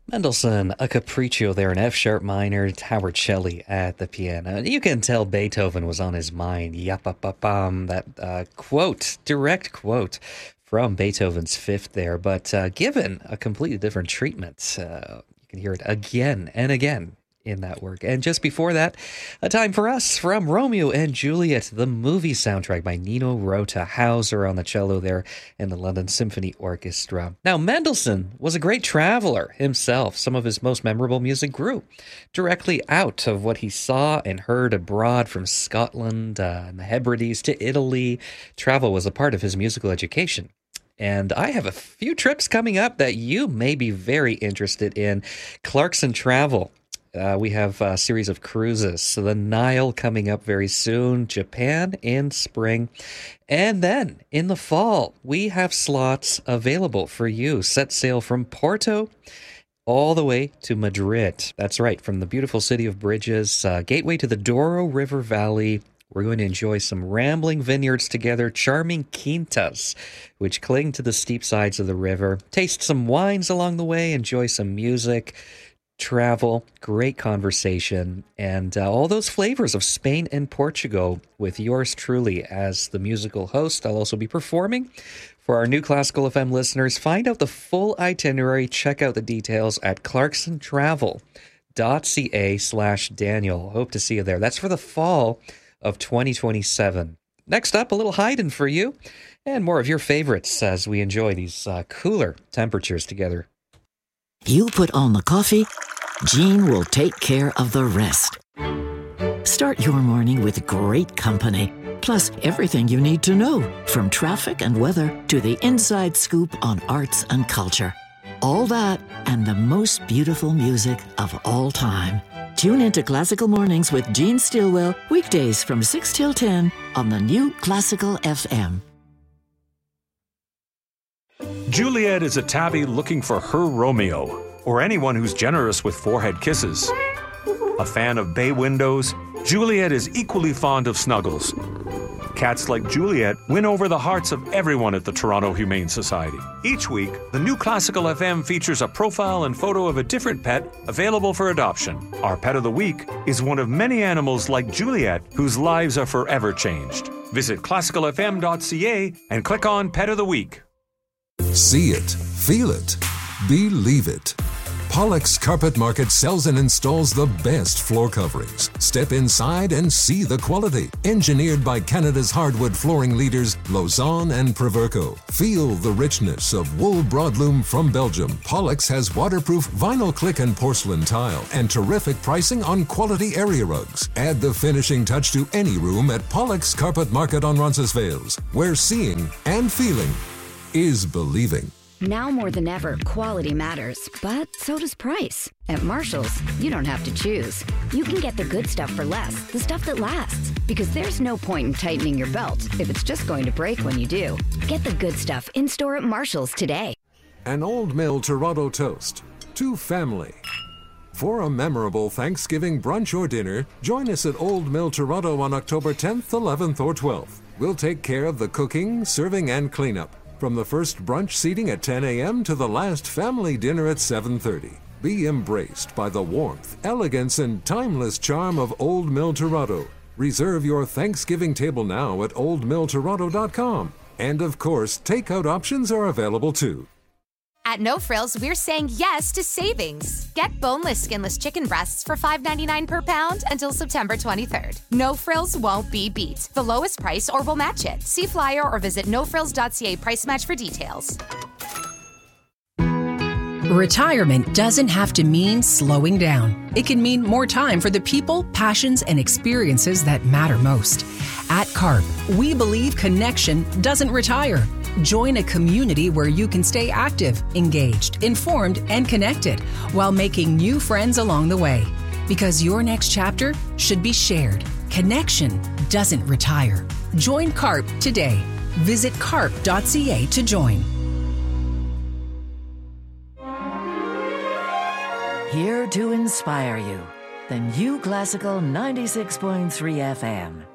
Mendelssohn, a capriccio there in F sharp minor, Howard Shelley at the piano. You can tell Beethoven was on his mind. Yapapapam, that quote, direct quote from Beethoven's Fifth there, but given a completely different treatment. You can hear it again and again in that work. And just before that, a time for us from Romeo and Juliet, the movie soundtrack by Nino Rota, Hauser on the cello there, and the London Symphony Orchestra. Now, Mendelssohn was a great traveler himself. Some of his most memorable music grew directly out of what he saw and heard abroad, from Scotland and the Hebrides to Italy. Travel was a part of his musical education. And I have a few trips coming up that you may be very interested in. Clarkson Travel. We have a series of cruises. So the Nile coming up very soon, Japan in spring. And then in the fall, we have slots available for you. Set sail from Porto all the way to Madrid. That's right, from the beautiful city of bridges, gateway to the Douro River Valley. We're going to enjoy some rambling vineyards together, charming quintas, which cling to the steep sides of the river. Taste some wines along the way, enjoy some music, travel, great conversation, and all those flavors of Spain and Portugal with yours truly as the musical host. I'll also be performing for our new Classical FM listeners. Find out the full itinerary. Check out the details at clarksontravel.ca/Daniel. Hope to see you there. That's for the fall of 2027. Next up, a little Haydn for you, and more of your favorites as we enjoy these cooler temperatures together. You put on the coffee, Jean will take care of the rest. Start your morning with great company, plus everything you need to know, from traffic and weather to the inside scoop on arts and culture. All that and the most beautiful music of all time. Tune into Classical Mornings with Jean Stilwell, weekdays from 6 till 10 on the new Classical FM. Juliet is a tabby looking for her Romeo, or anyone who's generous with forehead kisses. A fan of bay windows, Juliet is equally fond of snuggles. Cats like Juliet win over the hearts of everyone at the Toronto Humane Society. Each week, the new Classical FM features a profile and photo of a different pet available for adoption. Our Pet of the Week is one of many animals like Juliet whose lives are forever changed. Visit classicalfm.ca and click on Pet of the Week. See it, feel it, believe it. Pollux Carpet Market sells and installs the best floor coverings. Step inside and see the quality. Engineered by Canada's hardwood flooring leaders, Lausanne and Proverco. Feel the richness of wool broadloom from Belgium. Pollux has waterproof vinyl click and porcelain tile and terrific pricing on quality area rugs. Add the finishing touch to any room at Pollux Carpet Market on Roncesvalles, where seeing and feeling is believing. Now more than ever, quality matters, but so does price. At Marshall's, you don't have to choose. You can get the good stuff for less, the stuff that lasts. Because there's no point in tightening your belt if it's just going to break when you do. Get the good stuff in-store at Marshall's today. An Old Mill Toronto toast to family. For a memorable Thanksgiving brunch or dinner, join us at Old Mill Toronto on October 10th, 11th, or 12th. We'll take care of the cooking, serving, and cleanup. From the first brunch seating at 10 a.m. to the last family dinner at 7:30. Be embraced by the warmth, elegance, and timeless charm of Old Mill Toronto. Reserve your Thanksgiving table now at oldmilltoronto.com. And of course, takeout options are available too. At No Frills, we're saying yes to savings. Get boneless, skinless chicken breasts for $5.99 per pound until September 23rd. No Frills won't be beat. The lowest price or we'll match it. See flyer or visit nofrills.ca price match for details. Retirement doesn't have to mean slowing down. It can mean more time for the people, passions, and experiences that matter most. At CARP, we believe connection doesn't retire. Join a community where you can stay active, engaged, informed, and connected while making new friends along the way. Because your next chapter should be shared. Connection doesn't retire. Join CARP today. Visit carp.ca to join. Here to inspire you. The new Classical 96.3 FM.